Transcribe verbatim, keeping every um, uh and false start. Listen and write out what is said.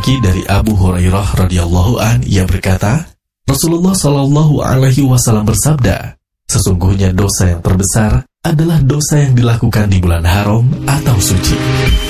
lagi dari Abu Hurairah radhiyallahu an, ia berkata, Rasulullah shallallahu alaihi wasallam bersabda, sesungguhnya dosa yang terbesar adalah dosa yang dilakukan di bulan haram atau suci.